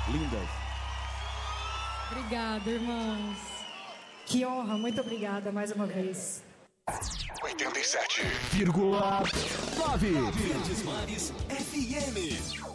lindas. Obrigada, irmãos. Que honra, muito obrigada mais uma vez. 87,9 Verdes Mares FM.